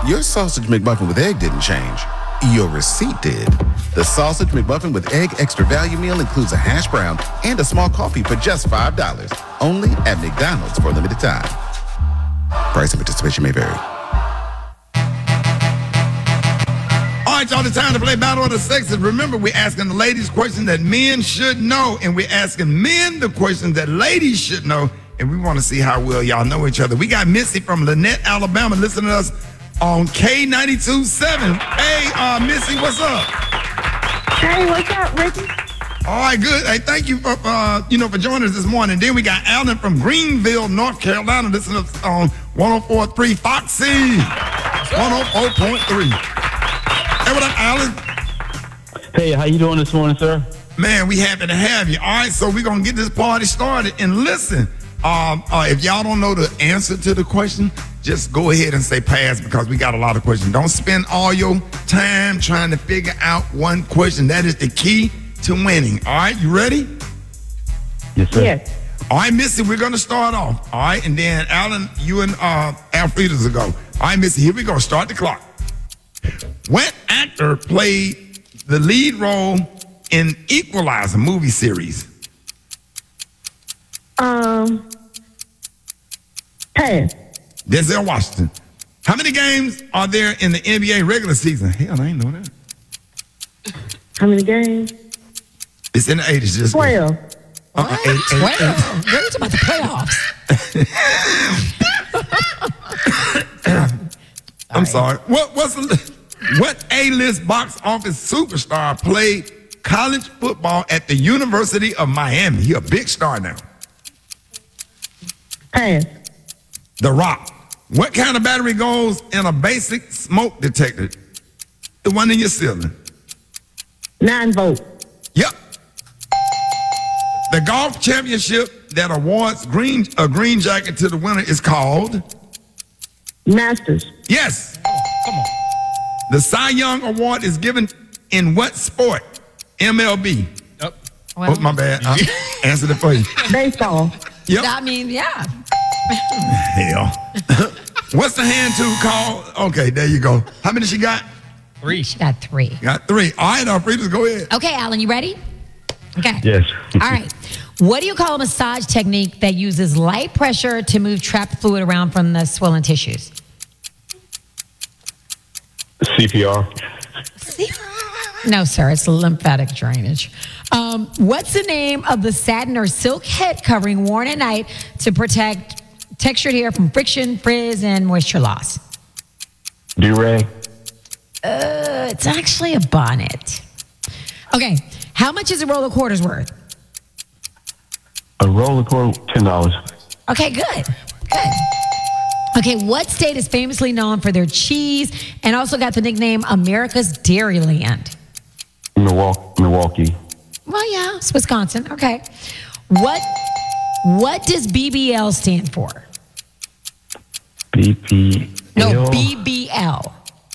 Your sausage McMuffin with egg didn't change. Your receipt did. The Sausage McMuffin with Egg Extra Value Meal includes a hash brown and a small coffee for just $5. Only at McDonald's for a limited time. Price and participation may vary. All right, y'all, it's time to play Battle of the Sexes. Remember, we're asking the ladies questions that men should know, and we're asking men the questions that ladies should know, and we want to see how well y'all know each other. We got Missy from Lynette, Alabama, listening to us on K92.7. Hey, Missy, what's up? Hey, what's up, Ricky? All right, good. Hey, thank you for for joining us this morning. Then we got Alan from Greenville, North Carolina, listening to us on 104.3 Foxy, 104.3. Hey, what up, Alan? Hey, how you doing this morning, sir? Man, we happy to have you. All right, so we're going to get this party started. And listen, if y'all don't know the answer to the question, just go ahead and say pass because we got a lot of questions. Don't spend all your time trying to figure out one question. That is the key to winning. All right, you ready? Yes, sir. Yes. All right, Missy, we're going to start off. All right, and then Alan, you and Alfreda's will go. All right, Missy, here we go. Start the clock. What actor played the lead role in Equalizer movie series? Pass. Denzel Washington. How many games are there in the NBA regular season? Hell, I ain't know that. How many games? It's in the 80s. Just 12. What? 12? What are you talking about, the playoffs? I'm sorry. What A-list box office superstar played college football at the University of Miami? He a big star now. Pass. The Rock. What kind of battery goes in a basic smoke detector? The one in your ceiling. 9 volt. Yep. The golf championship that awards a green jacket to the winner is called? Masters. Yes. Come on. The Cy Young Award is given in what sport? MLB. Well, Oh, my bad. I answered it for you. Baseball. Yep. I mean, yeah. Hell. What's the hand tool called? Okay, there you go. How many she got? 3. She got 3. Got 3. All right, Alfredo, go ahead. Okay, Alan, you ready? Okay. Yes. All right. What do you call a massage technique that uses light pressure to move trapped fluid around from the swollen tissues? CPR. No, sir. It's lymphatic drainage. What's the name of the satin or silk head covering worn at night to protect textured hair from friction, frizz, and moisture loss? Do-rag. It's actually a bonnet. Okay. How much is a roll of quarters worth? A roll of quarter, $10. Okay, good. Good. Okay, what state is famously known for their cheese and also got the nickname America's Dairyland? Milwaukee. Well, yeah, it's Wisconsin. Okay. What does BBL stand for? BP. No, BBL.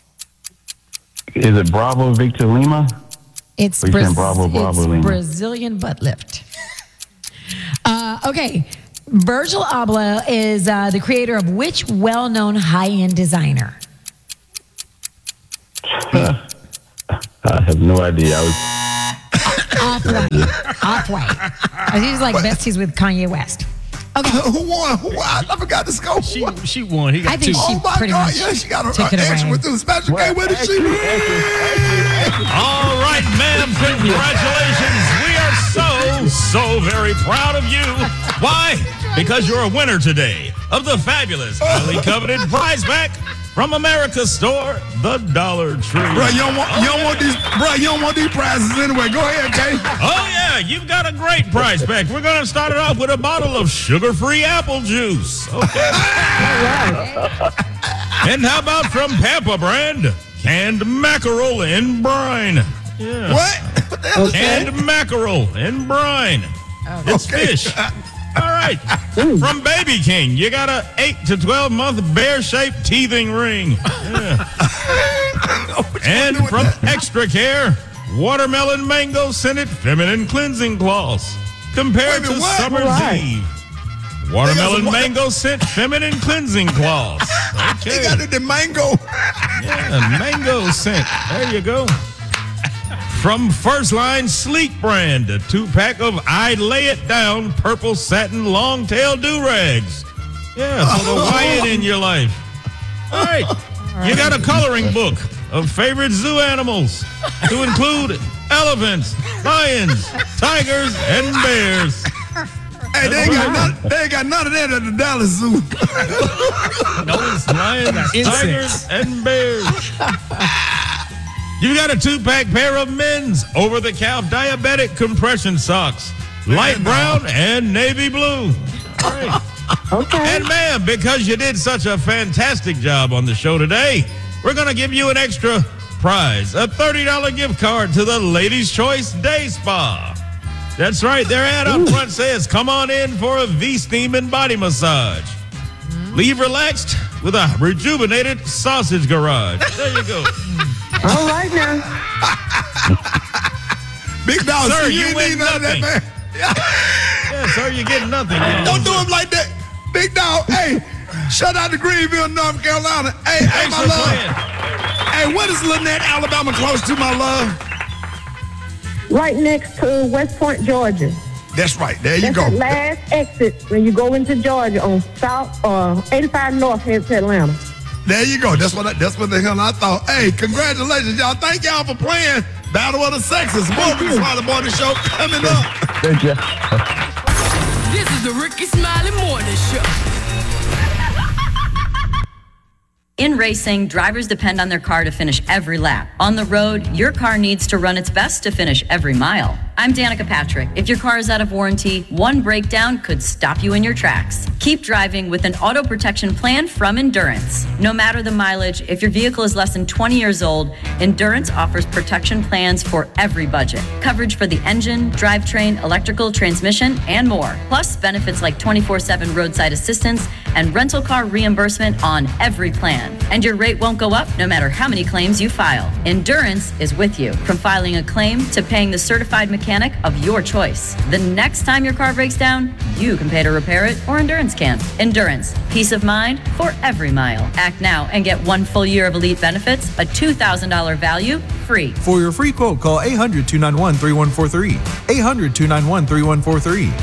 Is it Bravo Victor Lima? It's, Or you saying Bravo Lima? Brazilian butt lift. Okay. Virgil Abloh is the creator of which well-known high-end designer? I have no idea. Off-White. He's like besties with Kanye West. Okay. Who won? I forgot the scope. She won. He got I think 2. Oh my pretty God! much Yeah, she got took an it extra away. with the special K. Where did she? All right, ma'am. Congratulations. We are so very proud of you. Why? Because you're a winner today of the fabulous, highly coveted prize pack from America's store, the Dollar Tree. Bro, you don't want these. Bro, you don't want these prizes anyway. Go ahead, Kay. Oh, yeah, you've got a great prize pack. We're going to start it off with a bottle of sugar-free apple juice. Okay. And how about from Pampa brand, canned mackerel in brine. Yeah. What? What the hell is that? Canned mackerel in brine. It's fish. All right. From Baby King, you got a 8 to 12 month bear-shaped teething ring. Yeah. And from Extra Care, watermelon mango scented feminine cleansing cloths. Compared Wait a to minute, what? Summer's Right. Eve. Watermelon mango scent feminine cleansing cloths. He Okay. got it, the mango. Yeah, mango scent. There you go. From First Line Sleek brand, a 2-pack of I Lay It Down purple satin long tail do-rags. Yeah, for the Wyatt in your life. All right. You got a coloring book of favorite zoo animals to include elephants, lions, tigers, and bears. Hey, they ain't got none of that at the Dallas Zoo. No, it's lions, tigers, and bears. You got a 2-pack pair of men's over-the-calf diabetic compression socks, light brown and navy blue. All right. Okay. And ma'am, because you did such a fantastic job on the show today, we're going to give you an extra prize, a $30 gift card to the Ladies' Choice Day Spa. That's right, their ad up front says, come on in for a V-steam and body massage. Leave relaxed with a rejuvenated sausage garage. There you go. All right now. Big dog, Sir, see, you ain't win need none of that, nothing. man. Yeah, sir, you get nothing. Don't do him like that. Big dog, hey, shout out to Greenville, North Carolina. Hey, Thanks my for love. playing. Hey, what is Lynette, Alabama close to, my love? Right next to West Point, Georgia. That's right. There you That's go. the last exit when you go into Georgia on South 85 North head to Atlanta. There you go. That's what the hell I thought. Hey, congratulations, y'all. Thank y'all for playing Battle of the Sexes. More Ricky Smiley Morning Show coming up. Good job. This is the Ricky Smiley Morning Show. In racing, drivers depend on their car to finish every lap. On the road, your car needs to run its best to finish every mile. I'm Danica Patrick. If your car is out of warranty, one breakdown could stop you in your tracks. Keep driving with an auto protection plan from Endurance. No matter the mileage, if your vehicle is less than 20 years old, Endurance offers protection plans for every budget. Coverage for the engine, drivetrain, electrical, transmission, and more. Plus benefits like 24/7 roadside assistance and rental car reimbursement on every plan. And your rate won't go up no matter how many claims you file. Endurance is with you, from filing a claim to paying the certified mechanic of your choice. The next time your car breaks down, you can pay to repair it, or Endurance can. Endurance, peace of mind for every mile. Act now and get 1 full year of elite benefits, a $2,000 value, free. For your free quote, call 800-291-3143. 800-291-3143.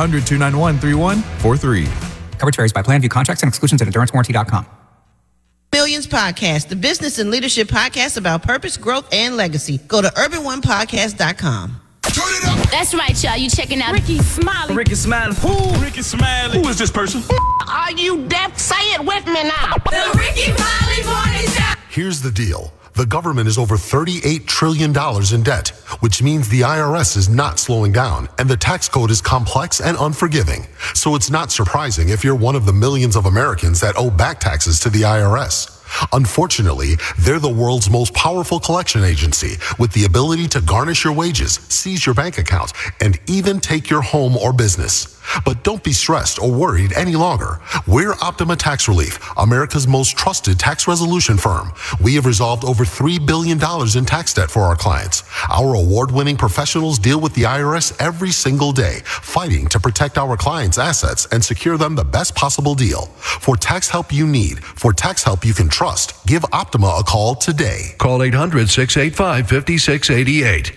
800-291-3143. Coverage varies by plan. View contracts and exclusions at endurancewarranty.com. Millions Podcast, the business and leadership podcast about purpose, growth, and legacy. Go to urbanonepodcast.com. That's right, y'all. You checking out Ricky Smiley. Ricky Smiley. Who? Ricky Smiley. Who is this person? Are you deaf? Say it with me now. The Ricky Smiley Morning Show. Here's the deal. The government is over $38 trillion in debt, which means the IRS is not slowing down, and the tax code is complex and unforgiving. So it's not surprising if you're one of the millions of Americans that owe back taxes to the IRS. Unfortunately, they're the world's most powerful collection agency with the ability to garnish your wages, seize your bank account, and even take your home or business. But don't be stressed or worried any longer. We're Optima Tax Relief, America's most trusted tax resolution firm. We have resolved over $3 billion in tax debt for our clients. Our award-winning professionals deal with the IRS every single day, fighting to protect our clients' assets and secure them the best possible deal. For tax help you need, for tax help you can trust, give Optima a call today. Call 800-685-5688.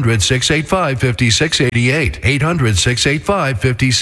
800-685-5688. 800-685-5688.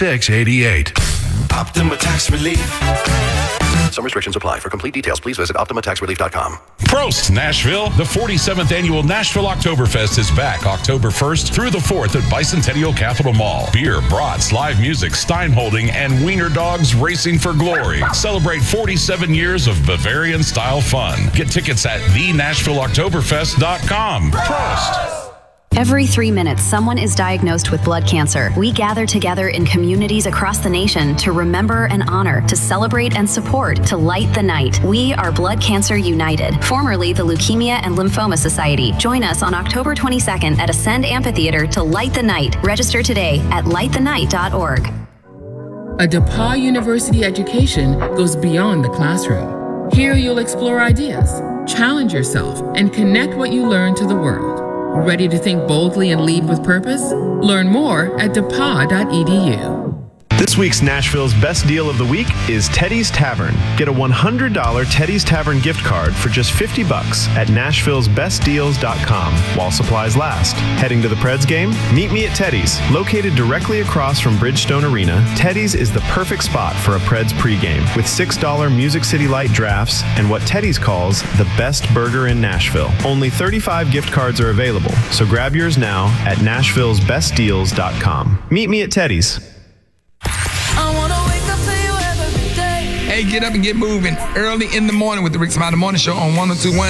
Optima Tax Relief. Some restrictions apply. For complete details, please visit OptimaTaxRelief.com. Prost, Nashville. The 47th Annual Nashville Oktoberfest is back October 1st through the 4th at Bicentennial Capitol Mall. Beer, brats, live music, Steinholding, and wiener dogs racing for glory. Celebrate 47 years of Bavarian-style fun. Get tickets at thenashvilleoktoberfest.com. Prost. Every 3 minutes, someone is diagnosed with blood cancer. We gather together in communities across the nation to remember and honor, to celebrate and support, to light the night. We are Blood Cancer United, formerly the Leukemia and Lymphoma Society. Join us on October 22nd at Ascend Amphitheater to light the night. Register today at lightthenight.org. A DePauw University education goes beyond the classroom. Here you'll explore ideas, challenge yourself, and connect what you learn to the world. Ready to think boldly and lead with purpose? Learn more at depaw.edu. This week's Nashville's best deal of the week is Teddy's Tavern. Get a $100 Teddy's Tavern gift card for just $50 at Nashville'sBestDeals.com while supplies last. Heading to the Preds game? Meet me at Teddy's. Located directly across from Bridgestone Arena, Teddy's is the perfect spot for a Preds pregame with $6 Music City Light drafts and what Teddy's calls the best burger in Nashville. Only 35 gift cards are available, so grab yours now at Nashville'sBestDeals.com. Meet me at Teddy's. Hey, get up and get moving early in the morning with the Rick Smiley Morning Show on 102.1